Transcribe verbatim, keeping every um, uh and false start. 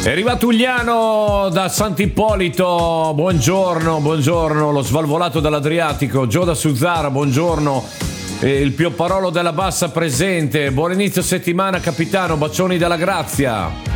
È arrivato Ugliano da Sant'Ippolito, buongiorno, buongiorno, lo svalvolato dall'Adriatico, Gio da Suzzara, buongiorno, e il Piopparolo della Bassa presente, buon inizio settimana capitano, bacioni dalla Grazia.